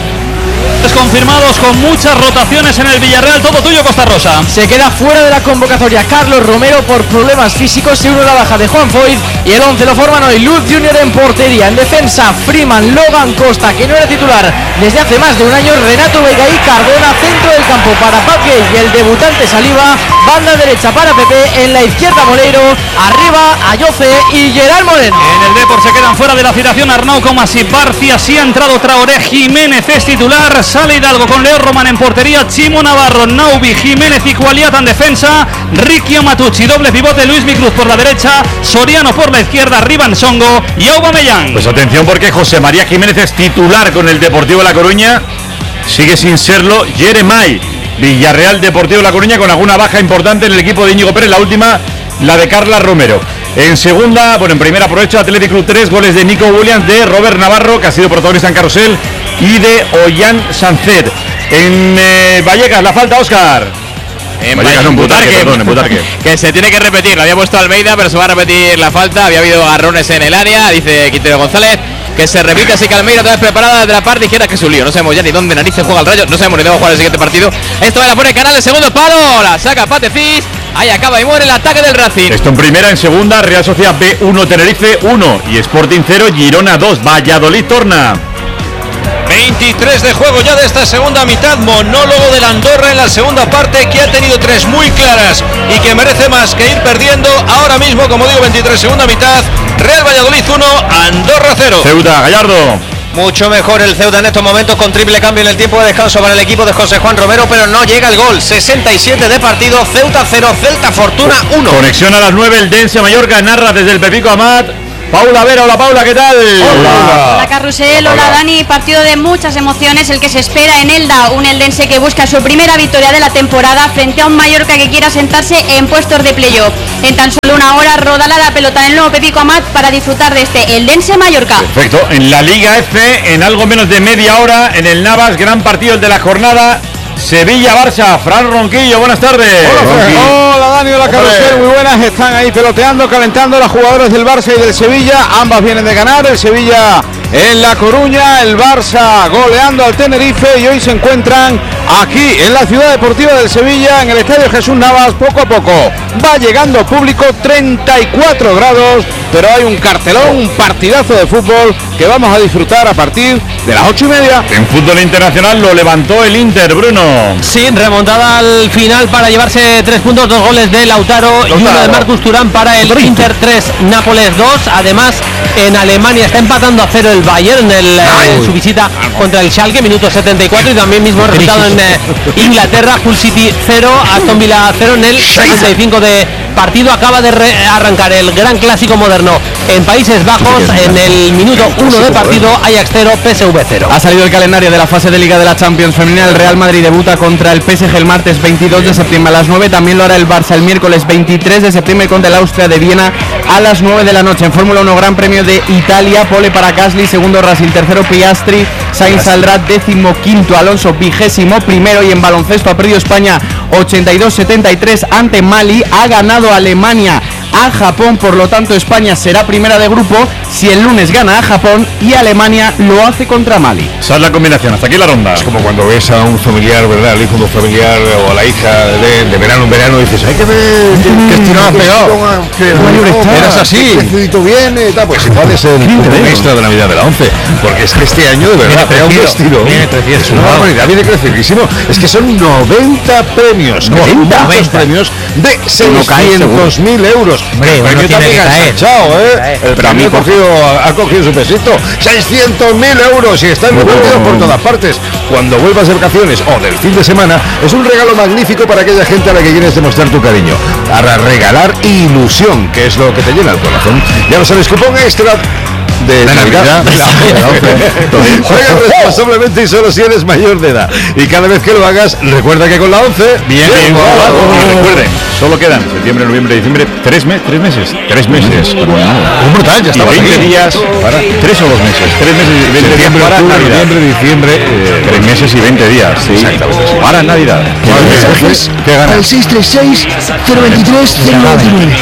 Confirmados con muchas rotaciones en el Villarreal, todo tuyo Costa Rosa. Se queda fuera de la convocatoria Carlos Romero por problemas físicos, se une la baja de Juan Foyt y el once lo forman hoy Luz Junior en portería, en defensa Freeman, Logan Costa, que no era titular desde hace más de un año, Renato Vega y Cardona, centro del campo para Paque y el debutante Saliba, banda derecha para Pepe, en la izquierda Moleiro, arriba Ayoce y Gerard Moreno. En el Depor se quedan fuera de la citación Arnau Comas y Barcia, sí ha entrado Traoré, Jiménez es titular, sale Hidalgo con Leo Román en portería, Chimo Navarro, Naubi, Jiménez y Cualiata en defensa, Ricky Matucci, doble pivote, Luis Micruz por la derecha, Soriano por la izquierda, Rivan Songo y Aubameyang. Pues atención porque José María Jiménez es titular con el Deportivo de La Coruña, sigue sin serlo Jeremai. Villarreal Deportivo de La Coruña con alguna baja importante en el equipo de Íñigo Pérez, la última la de Carla Romero. En segunda, bueno, en primera aprovecho Athletic Club tres, goles de Nico Williams, de Robert Navarro, que ha sido protagonista en Carrusel, y de Ollán Sancet. En eh, Vallecas, la falta, Óscar. En Vallecas, no, en Butarque, perdón, en Butarque. Que se tiene que repetir, la había puesto Almeida, pero se va a repetir la falta. Había habido agarrones en el área, dice Quintero González. Que se repite, así que Almeida otra vez preparada desde la parte izquierda, que es un lío. No sabemos ya ni dónde narices juega el Rayo, no sabemos ni dónde va a jugar el siguiente partido. Esto va a la pone Canal, el segundo palo, la saca Patefis. Ahí acaba y muere el ataque del Racing. Esto en primera, en segunda, Real Sociedad B uno, Tenerife uno y Sporting cero, Girona dos, Valladolid torna. veintitrés de juego ya de esta segunda mitad, monólogo del Andorra en la segunda parte, que ha tenido tres muy claras y que merece más que ir perdiendo ahora mismo. Como digo, veintitrés segunda mitad, Real Valladolid uno, Andorra cero. Ceuta, Gallardo. Mucho mejor el Ceuta en estos momentos, con triple cambio en el tiempo de descanso para el equipo de José Juan Romero, pero no llega el gol. sesenta y siete de partido, Ceuta cero, Celta Fortuna uno. Conexión a las nueve, el Dense Mallorca, narra desde el Pepico Amat. Paula Vera, hola Paula, ¿qué tal? Hola, hola Carrusel, hola Dani, partido de muchas emociones el que se espera en Elda, un eldense que busca su primera victoria de la temporada frente a un Mallorca que quiera sentarse en puestos de playoff. En tan solo una hora rodará la pelota en el nuevo Pepico Amat para disfrutar de este eldense Mallorca. Perfecto, en la Liga F, en algo menos de media hora, en el Navas, gran partido el de la jornada, Sevilla-Barça. Fran Ronquillo, buenas tardes. Hola, hola Dani, hola Carrusel, muy buenas. Están ahí peloteando, calentando los jugadores del Barça y del Sevilla. Ambas vienen de ganar, el Sevilla en La Coruña, el Barça goleando al Tenerife, y hoy se encuentran aquí en la ciudad deportiva del Sevilla, en el Estadio Jesús Navas. Poco a poco va llegando público, treinta y cuatro grados, pero hay un cartelón, un partidazo de fútbol que vamos a disfrutar a partir de las ocho y media. En fútbol internacional lo levantó el Inter, Bruno. Sí, remontada al final para llevarse tres puntos, dos goles de Lautaro, Lautaro. y uno de Marcus Thuram para el Inter tres, Nápoles dos. Además, en Alemania está empatando a cero el Bayern en, el, en su visita contra el Schalke, minuto setenta y cuatro, y también mismo resultado en eh, Inglaterra, Hull City cero, Aston Villa cero en el sesenta y cinco de partido. Acaba de arrancar el gran clásico moderno en Países Bajos, en el minuto uno de partido, Ajax cero, P S V cero. Ha salido el calendario de la fase de Liga de la Champions femenina. El Real Madrid debuta contra el P S G el martes veintidós de septiembre a las nueve. También lo hará el Barça el miércoles veintitrés de septiembre contra el Austria de Viena a las nueve de la noche. En Fórmula uno, Gran Premio de Italia, pole para Gasly, segundo Racing, tercero Piastri, Sainz saldrá décimo quinto, Alonso vigésimo primero. Y en baloncesto ha perdido España ochenta y dos setenta y tres ante Mali, ha ganado Alemania a Japón, por lo tanto España será primera de grupo si el lunes gana a Japón y Alemania lo hace contra Mali. Esa es la combinación, hasta aquí la ronda. Es como cuando ves a un familiar, ¿verdad? Al hijo de un familiar o a la hija de, de verano en verano y dices, hay que ver que estirón has pegado. Eras así. Que bien y tal. Pues igual es el extra de Navidad de la once. Porque es que este año de verdad pega un estilo. Es una barbaridad, viene crecidísimo. Es que son noventa premios. noventa premios de seiscientos mil euros. Hombre, el premio también ha ensanchado, ¿eh? El premio ha cogido, ha cogido su pesito. seiscientos mil euros y están repartidos por todas partes. Cuando vuelvas de vacaciones o del fin de semana, es un regalo magnífico para aquella gente a la que quieres demostrar tu cariño. Para regalar ilusión, que es lo que te llena el corazón. Ya lo sabes, cupón extra de Navidad. Juega responsablemente y solo si eres mayor de edad. Y cada vez que lo hagas, recuerda que con la once bien, bien, bien. Recuerden, solo quedan septiembre, noviembre, diciembre, tres, me tres meses. Tres meses. Un brutal, ya estaba veinte días. Para, tres o dos meses. Tres meses y veinte días para octubre, Navidad. Noviembre, diciembre. Eh, tres meses y veinte días. Sí. Exactamente. Para Navidad. ¿Qué ganas? Al seis tres seis, cero veintitrés, cero noventa y nueve.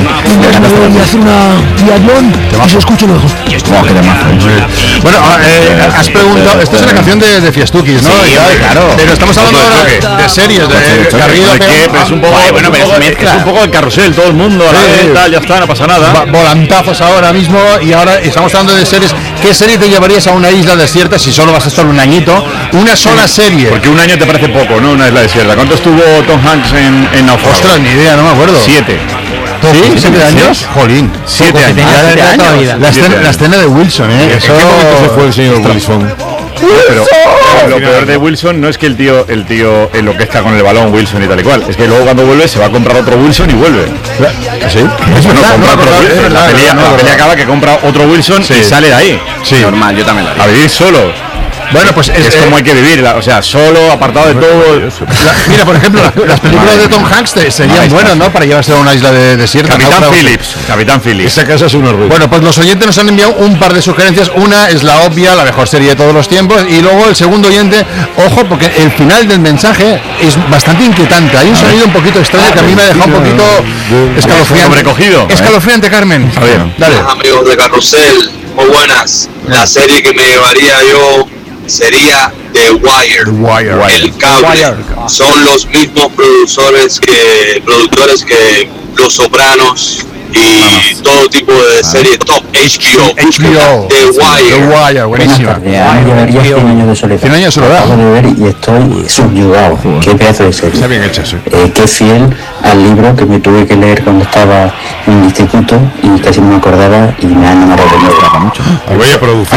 Voy a hacer una triatlón y se escucho luego. Oh, qué demás. Bueno, eh, has preguntado, esta es una canción de, de Fiestukis, ¿no? Sí, ya, claro. Pero estamos hablando ahora de series, de Garrido. Es un poco, bueno, es un poco el carrusel, todo el mundo, a la vez, tal, ya está, no pasa nada. Volantazos ahora mismo y ahora estamos hablando de series. ¿Qué serie te llevarías a una isla desierta si solo vas a estar un añito? Una sola serie. Porque un año te parece poco, ¿no? Una isla desierta. ¿Cuánto estuvo Tom Hanks en, en Naufrago? Ostras, ni idea, no me acuerdo. Siete. ¿Sí? ¿Siete años? Jolín. Siete años. La escena, la escena de Wilson, ¿eh? ¿En qué momento se fue el señor Wilson? Pero lo peor de Wilson no es que el tío, el tío en lo que está con el balón, Wilson y tal y cual. Es que luego cuando vuelve se va a comprar otro Wilson y vuelve. ¿Sí? Es no, compra otro Wilson. La pelea, la pelea acaba que compra otro Wilson y sale de ahí. Sí. Normal, yo también la A vivir solo. Bueno, pues es, es como hay que vivirla, o sea, solo, apartado de todo. La, mira, por ejemplo, las, las películas de Tom Hanks te, serían buenas, ¿no? Para llevarse a una isla de desierta. Capitán Phillips, Capitán Phillips. Esa casa es un orgullo. Bueno, pues los oyentes nos han enviado un par de sugerencias. Una es la obvia, la mejor serie de todos los tiempos. Y luego el segundo oyente, ojo, porque el final del mensaje es bastante inquietante. Hay un sonido un poquito extraño que a mí me ha dejado un poquito escalofriante. Sobrecogido. Escalofriante, Carmen. A ver, dale. Amigos de Carrusel, muy buenas. La serie que me llevaría yo sería The Wire, The Wire. El Cable. Wire. Son los mismos productores que productores que Los Sopranos y todo tipo de series top. H B O, H B O. The Wire. The Wire, buenísima. cien años de soledad. cien años de soledad. Acabo de ver y estoy subyugado. Qué pedazo de serie. Está bien hecho, sí. Eh, qué fiel al libro que me tuve que leer cuando estaba en el instituto y casi no me acordaba y me ha enamorado de nuevo. Vaya producción.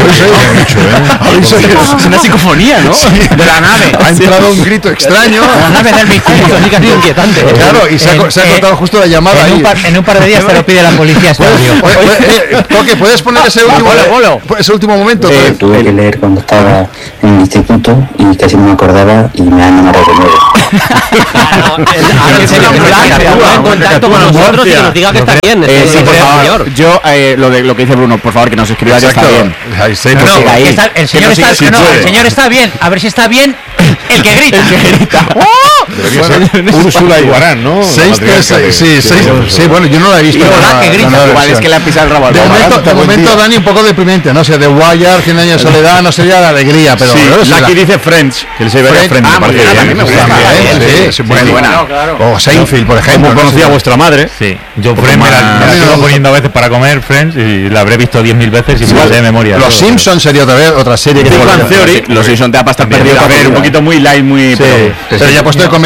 Mucho, ¿eh? Es una psicofonía, ¿no? Sí. De la nave. Ha entrado un grito extraño. La nave del misterio, sí que ha sido inquietante. Claro, y se ha, En- se ha eh, cortado justo la llamada En ahí. un, par, en un par de días te lo pide la policía este audio. Oye, oye, eh, Toque, ¿puedes poner ese último, ese último momento? Eh, tuve que leer cuando estaba en el instituto y casi no me acordaba y me ha enamorado de nuevo. En contacto con nosotros y que nos diga que está bien. Eh, Es sí, el por señor. favor. Yo, eh, lo, de, lo que dice Bruno, por favor, que nos escriba ya está bien. Ahí está, No, pues, no, ahí. que está- el señor Que no está, siga, no, si el puede. señor está bien. A ver si está bien el que grita. Debería ser Úrsula Iguarán, ¿no? seis, tres, seis, sí, seis, sí, bueno, yo no la he visto. Hola, que grita. Igual es que le ha pisado el rabo al De rabo. momento, de momento Dani, un poco deprimente, no sé, de Wire, cien años de soledad, no sería la alegría, pero... Sí, pero eso Lucky la- dice Friends, que él se vería Friends. Friends, Ah, me parece muy bien, bien. a mí me gusta. También, Sí, sí, sí, muy muy buena. O Seinfeld, por ejemplo. ¿Cómo no conocía sé. vuestra madre? Sí, yo Friends me la, me la sigo poniendo a veces para comer Friends y la habré visto diez mil veces y me la sé de memoria. Los todo. Simpsons sería otra vez otra serie que... Big Bang Theory. Los Simpsons te va a estar Perdido perdido. a ver, un poquito muy light, muy... Sí, pero- pero ya puesto de comedia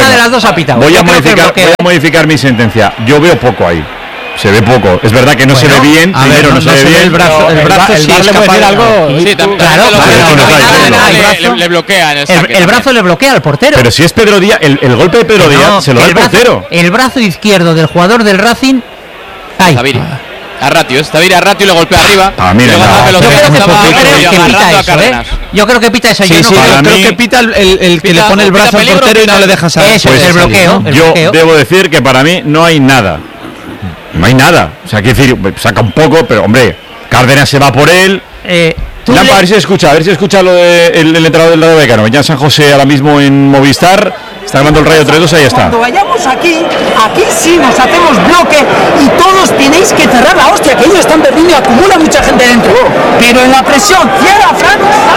una de las dos ha pitado. Voy a, modificar, voy a modificar mi sentencia. Yo veo poco ahí. Se ve poco. Es verdad que no bueno, se ve bien. Primero ver, no, no se, se ve bien. El brazo, el brazo el, sí el, el, le puede algo. Sí, claro, claro, claro. Le bloquea. El, el, el brazo le bloquea al portero. Pero si es Pedro Díaz, el, el golpe de Pedro no, Díaz se lo da el portero. El brazo izquierdo del jugador del Racing. Ay. Taviri. A Ratio, Taviri a Ratio le golpea arriba. Ah, mira, no. Yo creo que pita eso, ¿eh? Yo creo que pita eso. Sí, yo sí, no creo, creo que pita el, el, el que le pone el brazo al portero y no le deja salir. Eso es el bloqueo. Yo debo decir que para mí no hay nada. No hay nada. O sea, quiero decir, saca un poco, pero hombre, Cárdenas se va por él. Eh, Lampa, le... a ver si escucha, a ver si escucha lo de el, el entrenador del Rayo Vallecano. Ya San José ahora mismo en Movistar. Está ganando el Rayo tres dos, ahí está. Cuando vayamos aquí, aquí sí nos hacemos bloque y todos tenéis que cerrar la hostia, que ellos están perdiendo y acumula mucha gente dentro. Pero en la presión, cierra, Fran.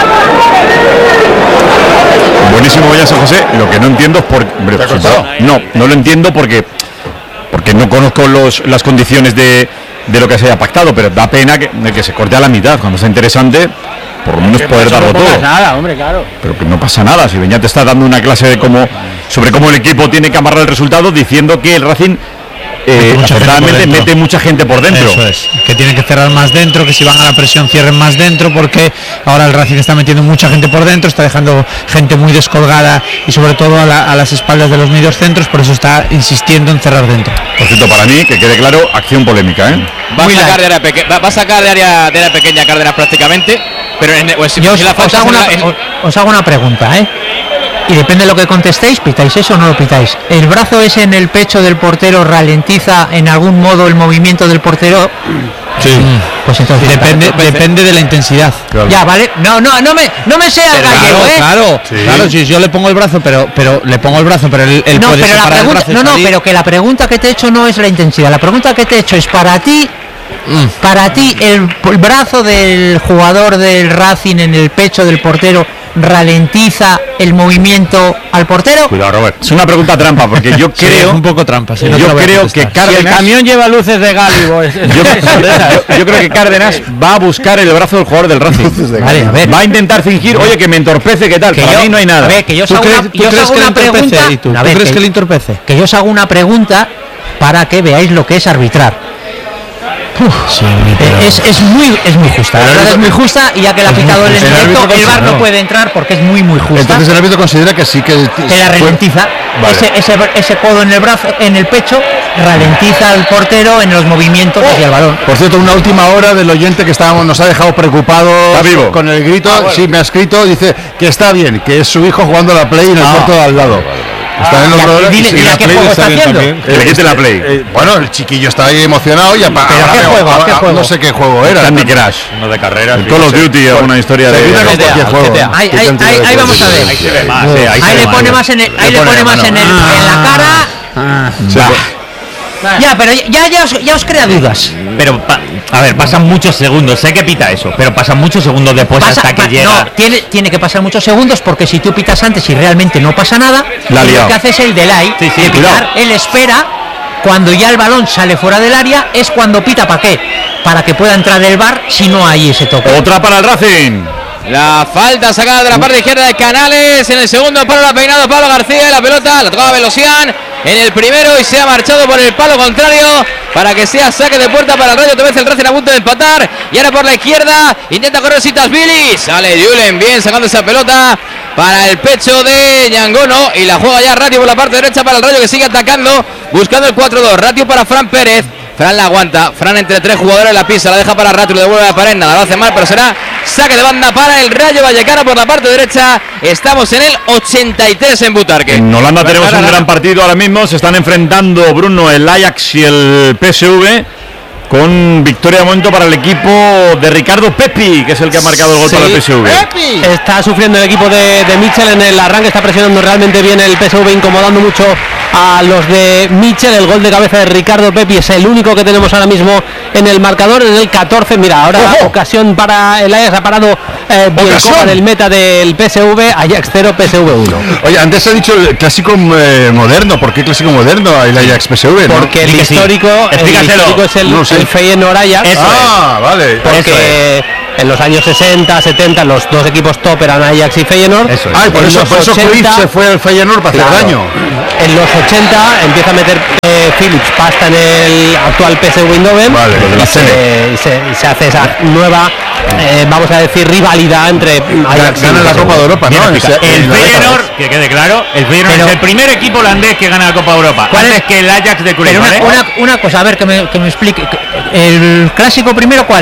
Buenísimo ya San José. Lo que no entiendo es por... Hombre, pues, no, no lo entiendo porque porque no conozco los, las condiciones de, de lo que se haya pactado, pero da pena que, que se corte a la mitad. Cuando sea interesante, por lo menos poder darlo no todo. Nada, hombre, claro. Pero que no pasa nada. Si Beñat te está dando una clase de cómo, sobre cómo el equipo tiene que amarrar el resultado, diciendo que el Racing eh, afortunadamente mete mucha gente por dentro. Eso es, que tienen que cerrar más dentro, que si van a la presión cierren más dentro, porque ahora el Racing está metiendo mucha gente por dentro, está dejando gente muy descolgada y sobre todo a, la, a las espaldas de los medios centros, por eso está insistiendo en cerrar dentro. Por cierto, para mí, que quede claro, acción polémica, ¿eh? Va a sacar de área, peque- va, va a sacar de área, de área pequeña Cárdenas prácticamente, pero en, pues, Yo os, si la os falta hago es en una, la- en- os- os hago una pregunta, ¿eh? Y depende de lo que contestéis, pitáis eso o no lo pitáis. ¿El brazo ese en el pecho del portero ralentiza en algún modo el movimiento del portero? Sí. Pues entonces Depende, depende de la intensidad. Ya, vale. No, no, no me, no me sea Pero gallego, claro, ¿eh? claro, claro, si yo le pongo el brazo, pero pero le pongo el brazo, pero él, él No, puede pero la separar el pregunta, brazo y no, no, salir. pero que la pregunta que te he hecho no es la intensidad. La pregunta que te he hecho es para ti, para ti el, el brazo del jugador del Racing en el pecho del portero ralentiza el movimiento al portero. Cuidado, Robert. Es una pregunta trampa, porque yo Sí, creo... es un poco trampa. sí, no te yo lo voy a creo que contestar. Cárdenas... Si el camión lleva luces de Gálibo. Yo, yo- yo creo que Cárdenas va a buscar el brazo del jugador del Racing. Vale, a ver. Va a intentar fingir, oye, que me entorpece, ¿qué tal? Que Para yo- mí no hay nada. a ver, que yo os ¿Tú hago crees, una, tú yo os crees hago que le una entorpece? pregunta. ¿Y tú? A ¿Tú ver, crees que- que le entorpece? Que yo os hago una pregunta para que veáis lo que es arbitrar. Eh, es, es muy es muy justa, la verdad es muy justa, y ya que la ha pitado el El directo, árbitro el VAR considera- no puede entrar porque es muy muy justa. Entonces el árbitro considera que sí que... Que la ralentiza. Vale. Ese, ese, ese codo en el brazo, en el pecho, ralentiza al portero en los movimientos hacia el balón. Por cierto, una última hora del oyente que estábamos, nos ha dejado preocupado con el grito. Ah, bueno. Sí, me ha escrito, dice que está bien, que es su hijo jugando a la Play en el Ah. cuarto de al lado. Está en el y otro aquí lado y dile- sí, dile la a qué Play juego está está bien haciendo. también. Que le quite la Play. Eh, bueno, el chiquillo está ahí emocionado y apa- ¿Pero ahora qué veo- juego? ahora- ¿Qué juego? no sé qué juego era. Candy Crush. Uno de carreras. El Call of Duty, alguna historia Se de... quita con cualquier juego. Ahí, Qué ahí, cantidad ahí, de ahí vamos a cosas. ver. Ahí se ve más, sí, ahí Ahí se ve le más. pone más en el, ahí le pone pone más mano. en, el, en la cara. Sí, Bah. pues- Ya, pero ya, ya, os, ya os crea dudas. Pero, pa- a ver, pasan muchos segundos. Sé que pita eso, pero pasan muchos segundos después Pasa- hasta que pa- llega. no, tiene, tiene que pasar muchos segundos, porque si tú pitas antes y realmente no pasa nada, La ha lo liado. que hace es el delay Sí, sí, de pitar. cuidado. Él espera cuando ya el balón sale fuera del área, es cuando pita. ¿Para qué? Para que pueda entrar el VAR si no hay ese toque. Otra para el Racing. La falta sacada de la parte izquierda de Canales. En el segundo palo la ha peinado Pablo García. Y la pelota la tocaba Velosian en el primero y se ha marchado por el palo contrario para que sea saque de puerta para el Rayo. Otra vez el Racing a punto de empatar. Y ahora por la izquierda intenta correr Sitas-Billy. Sale Julen bien sacando esa pelota para el pecho de Ñangono. Y la juega ya Ratio por la parte derecha para el Rayo, que sigue atacando, buscando el cuatro dos. Ratio para Fran Pérez. Fran la aguanta, Fran entre tres jugadores la pisa, la deja para Ratio, le devuelve a la pared, nada, lo hace mal, pero será saque de banda para el Rayo Vallecano por la parte derecha. Estamos en el ochenta y tres en Butarque. En Holanda tenemos un gran partido ahora mismo. Se están enfrentando, Bruno, el Ajax y el P S V, con victoria de momento para el equipo de Ricardo Pepi, que es el que ha marcado el gol Sí. para el P S V. Está sufriendo el equipo de, de Mitchell en el arranque, está presionando realmente bien el P S V, incomodando mucho a los de Mitchell. El gol de cabeza de Ricardo Pepi es el único que tenemos ahora mismo en el marcador, en el catorce. Mira, ahora ¡Ojo! ocasión para el Ajax, ha parado eh, Bielkova del meta del P S V, Ajax cero, P S V uno. Oye, antes ha dicho el clásico eh, moderno. ¿Por qué clásico moderno el Ajax P S V? ¿no? Porque el Di que sí. histórico, el Explícaselo. histórico es el, No sé. el Feyenoord Ajax. Eso Ah, es. vale. Porque en los años sesenta, setenta los dos equipos top eran Ajax y Feyenoord. Eso es. Ah, y por En eso, los por eso Cruyff ochenta se fue al Feyenoord para Claro. hacer daño. En los ochenta empieza a meter eh, Phillips pasta en el actual P S V Eindhoven. Vale, los de la y, se, y, se, y se hace esa nueva, eh, vamos a decir, rivalidad entre Ajax y Gana la P S V. Copa de Europa, ¿no? Bien, En- el en la Feyenoord, década. que quede claro, el Feyenoord Pero- es el primer equipo holandés que gana la Copa de Europa. ¿Cuál Antes es? que el Ajax de Cruyff, Pero una, ¿vale? una, una cosa, a ver, que me, que me explique. ¿El clásico primero cuál era?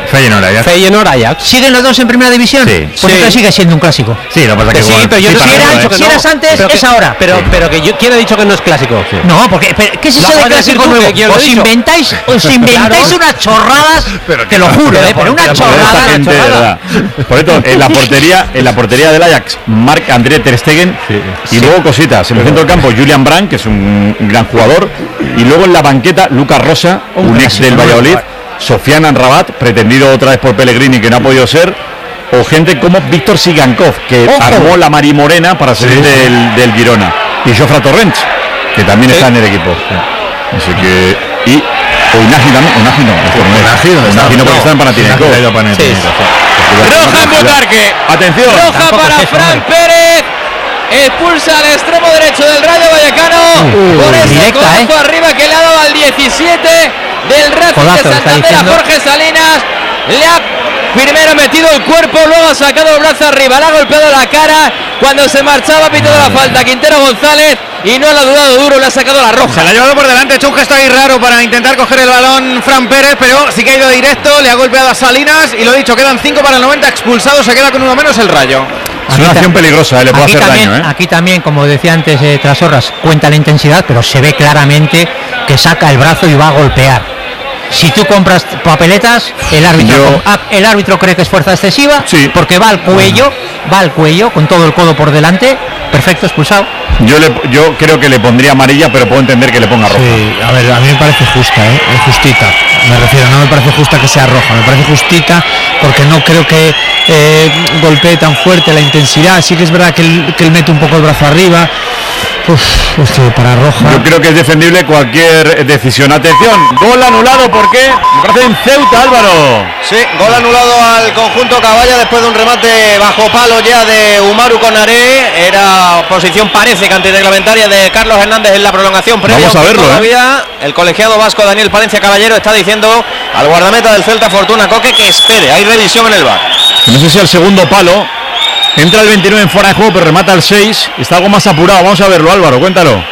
Feyenoord Ajax. Feyenoord Ajax. ¿Siguen los dos en primera división? Sí. Pues Sí. entonces sigue siendo un clásico. Sí, lo que pasa es que Sí, igual- pero yo sí, no para si mí era no, ancho ¿eh? que Si no. eras antes, Pero que- es ahora. Pero, pero que yo, ¿quién ha dicho que no es clásico? No, porque pero, ¿qué es eso Lo de acabas de decir clásico tú, nuevo? que quién lo ha Os dicho. inventáis, os inventáis Claro. unas chorradas, te lo juro, eh, pero una Por esta chorrada, gente, de verdad. Por esto, en la portería, en la portería del Ajax, Marc André ter Stegen, y luego cositas, en el centro del campo Julian Brandt, que es un gran jugador, y luego en la banqueta Lucas Rosa, un ex del Valladolid, Sofiane Amrabat, pretendido otra vez por Pellegrini, que no ha podido ser, o gente como Víctor Sigankov, que Ojo. armó la Marimorena para salir del, del Girona, y Jofra Torrents, que también está en el equipo. Así que, y o Unagi también, Unagi no, Unagi, ¿dónde está? Unagi no, porque está en Panathinaikos. Unagi ha ido a Panathinaikos, Sí. sí. Roja en Butarque. Atención. Roja Tampoco para es eso, Fran hombre. Pérez. Expulsa al extremo derecho del Rayo Vallecano. Uh, por ese directa, codazo eh. arriba que le ha dado al diecisiete del Racing Codazo, de está Santander a diciendo. Jorge Salinas. Le ha primero metido el cuerpo, luego ha sacado el brazo arriba, le ha golpeado la cara. Cuando se marchaba pitando la falta Quintero González y no le ha dudado duro, le ha sacado la roja. Se la ha llevado por delante, ha hecho un gesto ahí raro para intentar coger el balón Fran Pérez, pero sí que ha ido directo, le ha golpeado a Salinas y lo dicho, quedan cinco para el noventa, expulsado, se queda con uno menos el Rayo. Es una acción peligrosa, eh, le puede Aquí hacer también, daño, ¿eh? aquí también, como decía antes eh, Trasorras, cuenta la intensidad, pero se ve claramente que saca el brazo y va a golpear. Si tú compras papeletas, el árbitro, Yo- ah, el árbitro cree que es fuerza excesiva, Sí. porque va al cuello, va al cuello con todo el codo por delante, perfecto, expulsado. Yo, le, yo creo que le pondría amarilla, pero puedo entender que le ponga roja. Sí, a ver, a mí me parece justa, ¿eh? Es justita. Me refiero, no me parece justa que sea roja, me parece justita porque no creo que eh, golpee tan fuerte la intensidad. Sí que es verdad que él, que él mete un poco el brazo arriba. Uf, pues que para roja. Yo creo que es defendible cualquier decisión. Atención, gol anulado, ¿por qué? Me parece en Ceuta, Álvaro. Sí, gol anulado al conjunto Caballa después de un remate bajo palo ya de Umaru Konaré. Era posición, parece que antirreglamentaria de Carlos Hernández en la prolongación previa. Vamos a aunque verlo, todavía el colegiado vasco Daniel Palencia Caballero está diciendo al guardameta del Celta Fortuna Coque que espere. Hay revisión en el V A R. No sé si al segundo palo. Entra el veintinueve en fuera de juego, pero remata al seis. Está algo más apurado. Vamos a verlo, Álvaro, cuéntalo.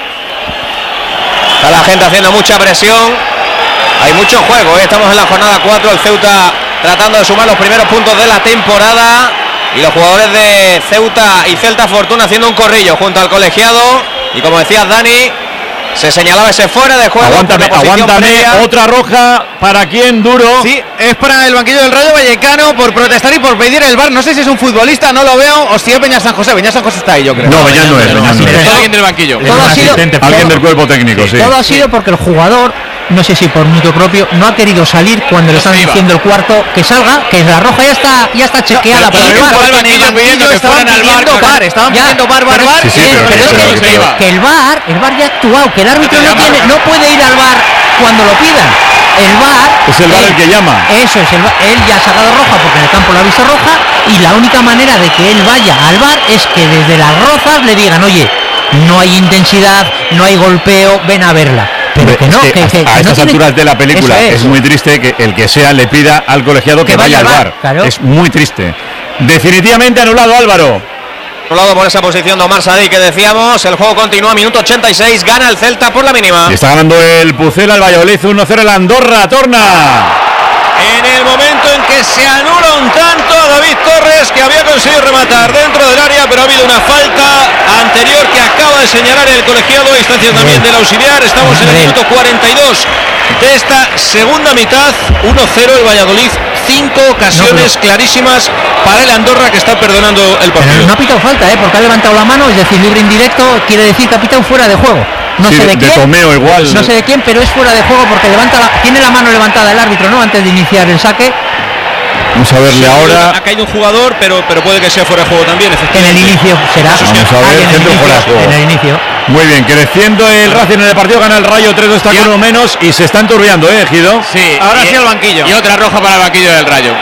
Está la gente haciendo mucha presión. Hay mucho juego, ¿eh? Estamos en la jornada cuatro. El Ceuta tratando de sumar los primeros puntos de la temporada. Y los jugadores de Ceuta y Celta Fortuna haciendo un corrillo junto al colegiado. Y como decías, Dani, se señalaba ese fuera de juego. Aguántame, por la posición aguántame. previa. Otra roja. ¿Para quién, Duro? Sí, es para el banquillo del Rayo Vallecano por protestar y por pedir el V A R. No sé si es un futbolista, no lo veo, o si es Beñat San José. Beñat San José está ahí, yo creo. No, Beñat no es, Beñat no es. Es alguien del banquillo. Todo ha sido, Alguien del cuerpo técnico, sí. todo ha sido porque el jugador, no sé si por mutuo propio, no ha querido salir cuando le están diciendo el cuarto que salga, que la roja ya está, ya está chequeada por el V A R. en el banquillo estaban pidiendo V A R, estaban Ya, pidiendo V A R, V A R, V A R. Sí, sí, Eh, pero- pero es pero- que, pero- que el V A R, el V A R ya ha actuado, que el árbitro no tiene, no puede ir al V A R cuando lo pidan. El V A R Es el V A R el que llama. Eso es, el, V A R él ya ha sacado roja porque en el campo lo ha visto roja y la única manera de que él vaya al V A R es que desde las rozas le digan, oye, no hay intensidad, no hay golpeo, ven a verla. Pero que no, Es que que, a, que- a que no estas tiene- alturas de la película Eso es. es. muy triste que el que sea le pida al colegiado que, Que vaya vaya al al V A V A R. R, claro. Es muy triste. Definitivamente anulado, Álvaro. Anulado por esa posición de Omar Sadí que decíamos. El juego continúa, minuto ochenta y seis. Gana el Celta por la mínima. Y está ganando el Pucela, el Valladolid uno cero, el Andorra, Torna. En el momento en que se anula un tanto a David Torres, que había conseguido rematar dentro del área, pero ha habido una falta anterior que acaba de señalar el colegiado a instancia también del auxiliar. Estamos en el minuto cuarenta y dos de esta segunda mitad. uno cero el Valladolid. Cinco ocasiones clarísimas para el Andorra, que está perdonando el Pero partido. no ha pitado falta, ¿eh? Porque ha levantado la mano, es decir, libre indirecto, quiere decir que ha pitado fuera de juego. No Sí, sé de, de quién. Tomeo igual. No sé de quién, pero es fuera de juego porque levanta la, tiene la mano levantada el árbitro, ¿no? Antes de iniciar el saque. Vamos a verle ahora. Ha caído un jugador, pero, pero puede que sea fuera de juego también. En el inicio será. Vamos a Ah, ver, en el centro inicio, fuera de juego. En el inicio. Muy bien, creciendo el Racing en el partido, gana el Rayo tres dos, está con uno menos y se está enturbiando, ¿eh, Ejido? Sí, ahora sí al banquillo. Y otra roja para el banquillo del Rayo.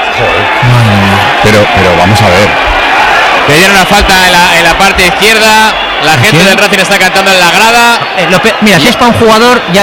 Pero, pero vamos a ver. Le dieron una falta en la, en la parte izquierda. La gente ¿Quién? del Racing está cantando en la grada. Eh, lo pe- mira, si es para un jugador, ya